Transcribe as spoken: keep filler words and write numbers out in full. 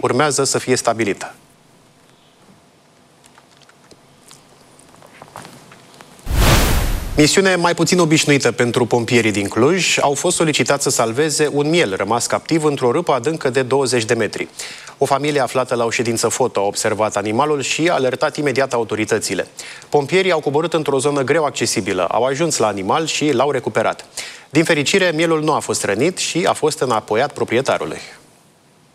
urmează să fie stabilită. Misiune mai puțin obișnuită pentru pompierii din Cluj. Au fost solicitați să salveze un miel rămas captiv într-o râpă adâncă de douăzeci de metri. O familie aflată la o ședință foto a observat animalul și a alertat imediat autoritățile. Pompierii au coborât într-o zonă greu accesibilă, au ajuns la animal și l-au recuperat. Din fericire, mielul nu a fost rănit și a fost înapoiat proprietarului.